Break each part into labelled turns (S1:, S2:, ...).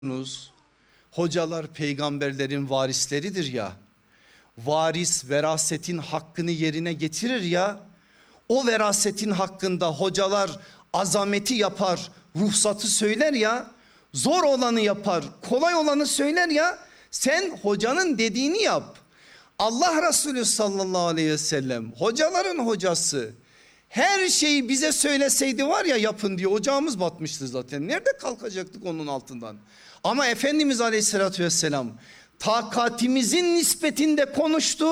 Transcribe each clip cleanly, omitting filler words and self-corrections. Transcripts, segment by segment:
S1: Hocalar peygamberlerin varisleridir ya. Varis verasetin hakkını yerine getirir ya. O verasetin hakkında hocalar azameti yapar, ruhsatı söyler ya. Zor olanı yapar, kolay olanı söyler ya. Sen hocanın dediğini yap. Allah Resulü sallallahu aleyhi ve sellem hocaların hocası. Her şeyi bize söyleseydi var ya yapın diye ocağımız batmıştı zaten. Nerede kalkacaktık onun altından? Ama Efendimiz aleyhissalatü vesselam takatimizin nispetinde konuştu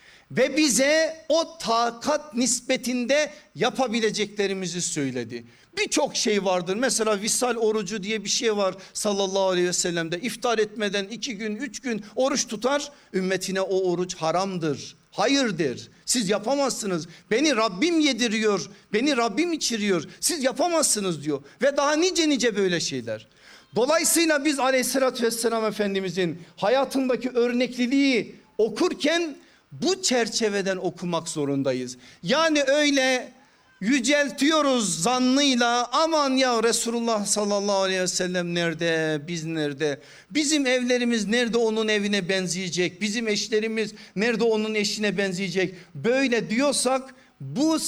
S1: ve bize o takat nispetinde yapabileceklerimizi söyledi. Birçok şey vardır. Mesela visal orucu diye bir şey var sallallahu aleyhi ve sellem'de. İftar etmeden 2 gün 3 gün oruç tutar. Ümmetine o oruç haramdır. Hayırdır. Siz yapamazsınız. Beni Rabbim yediriyor. Beni Rabbim içiriyor. Siz yapamazsınız diyor. Ve daha nice böyle şeyler. Dolayısıyla biz aleyhissalatü vesselam Efendimizin hayatındaki örnekliliği okurken bu çerçeveden okumak zorundayız. Yani öyle yüceltiyoruz zannıyla, aman ya Resulullah sallallahu aleyhi ve sellem nerede, biz nerede, bizim evlerimiz nerede onun evine benzeyecek, bizim eşlerimiz nerede onun eşine benzeyecek, böyle diyorsak bu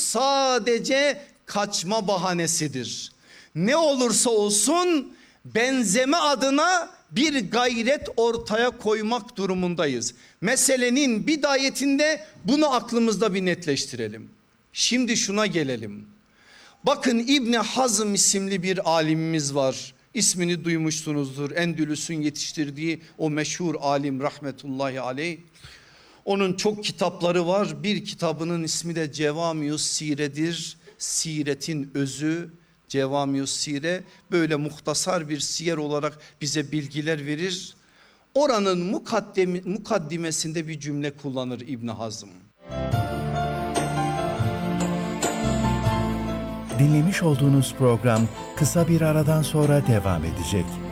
S1: sadece kaçma bahanesidir. Ne olursa olsun benzeme adına bir gayret ortaya koymak durumundayız. Meselenin bidayetinde bunu aklımızda bir netleştirelim. Şimdi şuna gelelim. Bakın İbni Hazm isimli bir alimimiz var. İsmini duymuşsunuzdur. Endülüs'ün yetiştirdiği o meşhur alim rahmetullahi aleyh. Onun çok kitapları var. Bir kitabının ismi de Cevamius Sire'dir. Siretin özü. Cevamius Sire böyle muhtasar bir siyer olarak bize bilgiler verir. Oranın mukaddimesinde bir cümle kullanır İbn Hazm.
S2: Dinlemiş olduğunuz program kısa bir aradan sonra devam edecek.